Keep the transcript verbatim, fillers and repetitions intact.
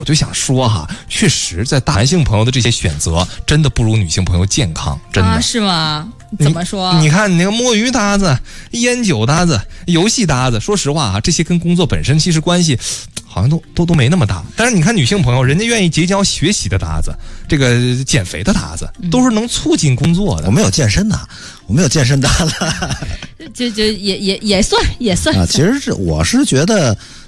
我就想说哈，确实在男性朋友的这些选择，真的不如女性朋友健康，真的。 啊，是吗？怎么说？ 你, 你看你那个摸鱼搭子、烟酒搭子、游戏搭子，说实话啊，这些跟工作本身其实关系好像都都都没那么大。但是你看女性朋友，人家愿意结交学习的搭子，这个减肥的搭子，都是能促进工作的。 我没有健身的，我没有健身搭子， 就就也也也算也算啊。其实是我是觉得。